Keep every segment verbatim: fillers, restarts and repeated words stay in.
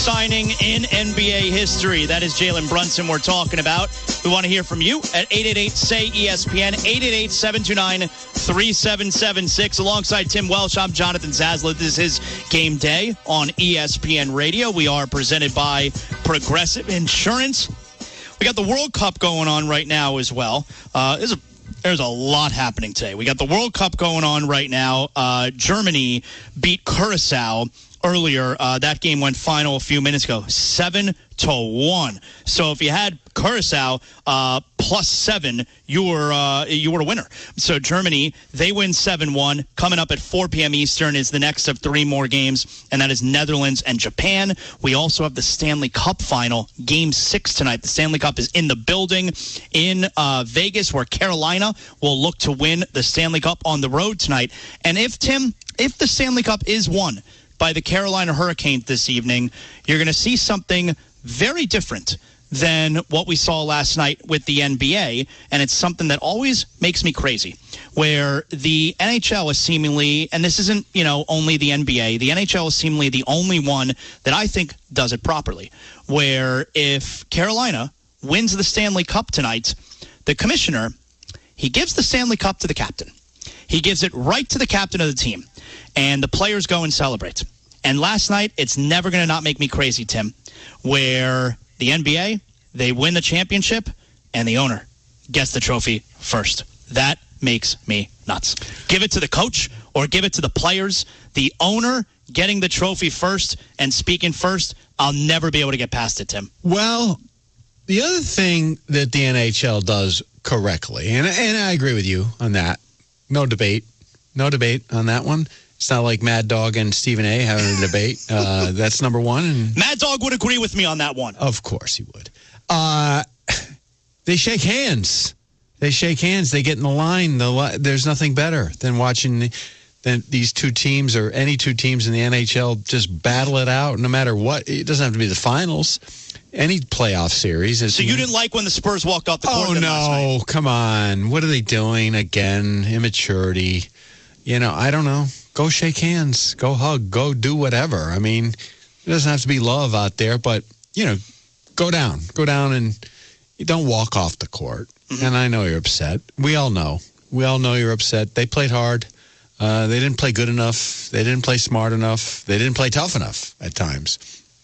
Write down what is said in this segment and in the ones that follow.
Signing in N B A history. That is Jalen Brunson we're talking about. We want to hear from you at eight eight eight, S A Y, E S P N, eight eight eight, seven two nine, three seven seven six. Alongside Tim Welsh, I'm Jonathan Zaslett. This is his game day on E S P N Radio. We are presented by Progressive Insurance. We got the World Cup going on right now as well. Uh, there's a There's a lot happening today. We got the World Cup going on right now. Uh, Germany beat Curacao earlier. Uh, that game went final a few minutes ago, seven to one. So if you had Curacao uh, plus seven, you were uh, you were a winner. So Germany, they win seven one. Coming up at four p.m. Eastern is the next of three more games, and that is Netherlands and Japan. We also have the Stanley Cup final, game six tonight. The Stanley Cup is in the building in uh, Vegas, where Carolina will look to win the Stanley Cup on the road tonight. And if, Tim, if the Stanley Cup is won by the Carolina Hurricanes this evening, you're going to see something very different than what we saw last night with the N B A, and it's something that always makes me crazy, where the N H L is seemingly, and this isn't, you know, only the N B A, the N H L is seemingly the only one that I think does it properly, where if Carolina wins the Stanley Cup tonight, the commissioner, he gives the Stanley Cup to the captain. He gives it right to the captain of the team, and the players go and celebrate. And last night, it's never going to not make me crazy, Tim, where the N B A, they win the championship, and the owner gets the trophy first. That makes me nuts. Give it to the coach or give it to the players. The owner getting the trophy first and speaking first, I'll never be able to get past it, Tim. Well, the other thing that the N H L does correctly, and, and I agree with you on that, no debate, no debate on that one. It's not like Mad Dog and Stephen A. having a debate. Uh, that's number one. And Mad Dog would agree with me on that one. Of course he would. Uh, they shake hands. They shake hands. They get in the line. The, there's nothing better than watching the, than these two teams or any two teams in the N H L just battle it out no matter what. It doesn't have to be the finals. Any playoff series. Is so you didn't like when the Spurs walked off the court? Oh, no. Last night? Come on. What are they doing again? Immaturity. You know, I don't know. Go shake hands. Go hug. Go do whatever. I mean, it doesn't have to be love out there, but, you know, go down. Go down and you don't walk off the court. Mm-hmm. And I know you're upset. We all know. We all know you're upset. They played hard. Uh, they didn't play good enough. They didn't play smart enough. They didn't play tough enough at times,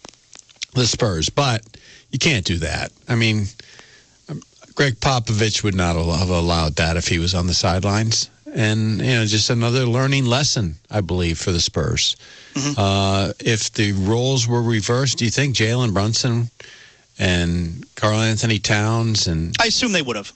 the Spurs. But you can't do that. I mean, Greg Popovich would not have allowed that if he was on the sidelines. And, you know, just another learning lesson, I believe, for the Spurs. Mm-hmm. Uh, if the roles were reversed, do you think Jalen Brunson and Karl Anthony Towns and... I assume they would have.